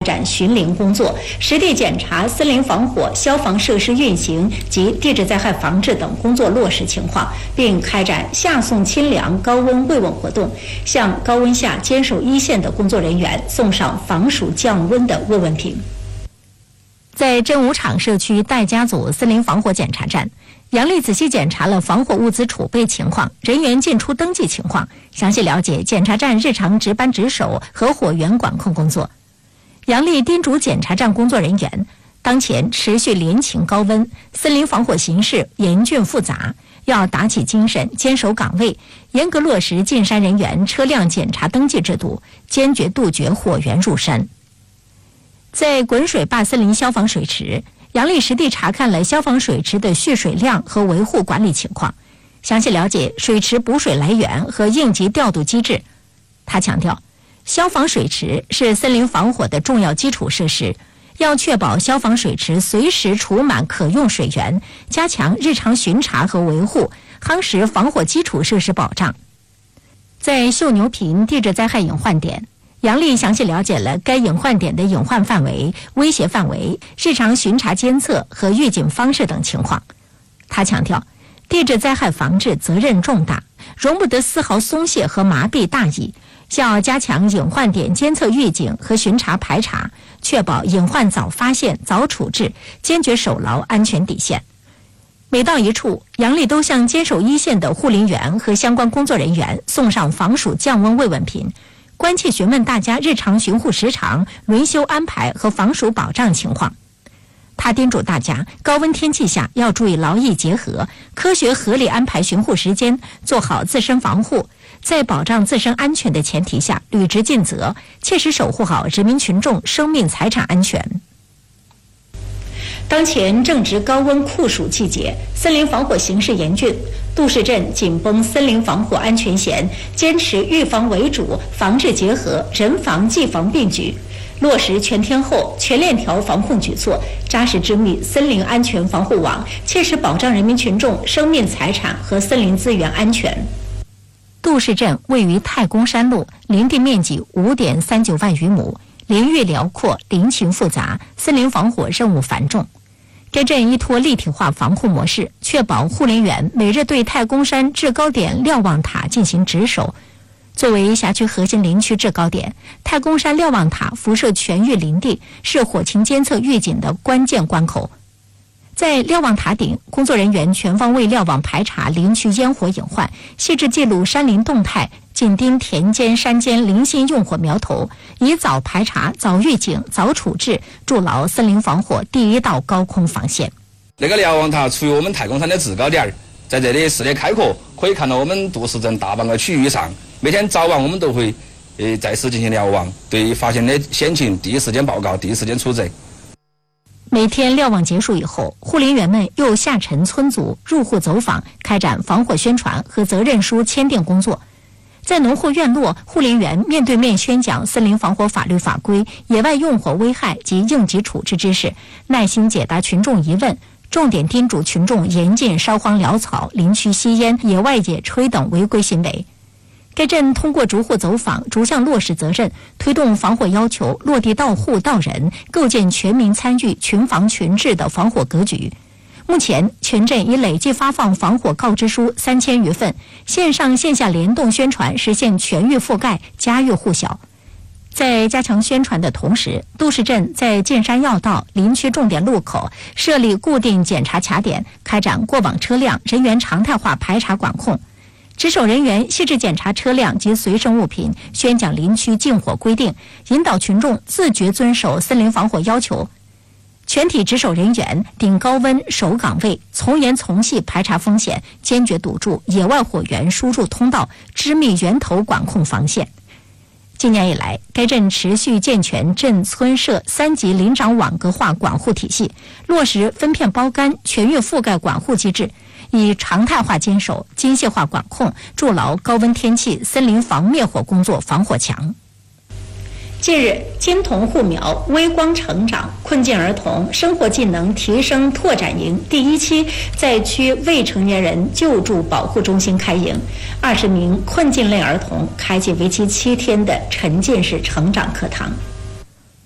展巡林工作，实地检查森林防火、消防设施运行及地质灾害防治等工作落实情况，并开展夏送清凉高温慰问活动，向高温下坚守一线的工作人员送上防暑降温的慰问品。在真武场社区戴家组森林防火检查站，杨丽仔细检查了防火物资储备情况、人员进出登记情况，详细了解检查站日常值班值守和火源管控工作。杨丽叮嘱检查站工作人员，当前持续连晴高温，森林防火形势严峻复杂，要打起精神，坚守岗位，严格落实进山人员车辆检查登记制度，坚决杜绝火源入山。在滚水坝森林消防水池，杨丽实地查看了消防水池的蓄水量和维护管理情况，详细了解水池补水来源和应急调度机制。他强调，消防水池是森林防火的重要基础设施，要确保消防水池随时储满可用水源，加强日常巡查和维护，夯实防火基础设施保障。在秀牛坪地质灾害隐患点，杨丽详细了解了该隐患点的隐患范围、威胁范围、日常巡查监测和预警方式等情况。他强调，地质灾害防治责任重大，容不得丝毫松懈和麻痹大意，要加强隐患点监测预警和巡查排查，确保隐患早发现、早处置，坚决守牢安全底线。每到一处，杨丽都向坚守一线的护林员和相关工作人员送上防暑降温慰问品，关切询问大家日常巡护时长、轮休安排和防暑保障情况。他叮嘱大家，高温天气下要注意劳逸结合，科学合理安排巡护时间，做好自身防护，在保障自身安全的前提下履职尽责，切实守护好人民群众生命财产安全。当前正值高温酷暑季节，森林防火形势严峻，杜市镇紧绷森林防火安全弦，坚持预防为主、防治结合、人防技防并举，落实全天候、全链条防控举措，扎实织密森林安全防护网，切实保障人民群众生命财产和森林资源安全。杜市镇位于太公山路，林地面积5.39万余亩，林域辽阔，林情复杂，森林防火任务繁重。该镇依托立体化防护模式，确保护林员每日对太公山制高点瞭望塔进行值守。作为辖区核心林区制高点，太公山瞭望塔辐射全域林地，是火情监测预警的关键关口。在瞭望塔顶，工作人员全方位瞭望排查林区烟火隐患，细致记录山林动态，紧盯田间、山间零星用火苗头，以早排查、早预警、早处置，筑牢森林防火第一道高空防线。 那个瞭望塔处于我们太公山的制高点，在这里视野开阔，可以看到我们杜市镇大半个区域以上。每天早晚我们都会在此进行瞭望，对发现的险情第一时间报告，第一时间处置。 每天瞭望结束以后，护林员们又下沉村组，入户走访，开展防火宣传和责任书签订工作。在农户院落，护林员面对面宣讲森林防火法律法规、野外用火危害及应急处置知识，耐心解答群众疑问，重点叮嘱群众严禁烧荒潦草、林区吸烟、野外野炊等违规行为。该镇通过逐户走访，逐项落实责任，推动防火要求落地到户到人，构建全民参与、群防群治的防火格局。目前，全镇已累计发放防火告知书3000余份，线上线下联动宣传，实现全域覆盖，家喻户晓。在加强宣传的同时，杜市镇在进山要道、林区重点路口设立固定检查卡点，开展过往车辆、人员常态化排查管控。值守人员细致检查车辆及随身物品，宣讲林区禁火规定，引导群众自觉遵守森林防火要求。全体值守人员顶高温守岗位，从严从细排查风险，坚决堵住野外火源输入通道，织密源头管控防线。今年以来，该镇持续健全镇村社3级林长网格化管护体系，落实分片包干、全域覆盖管护机制，以常态化坚守、精细化管控，筑牢高温天气森林防灭火工作防火墙。近日，金童护苗、微光成长困境儿童生活技能提升拓展营第1期在区未成年人救助保护中心开营，20名困境类儿童开启为期7天的沉浸式成长课堂。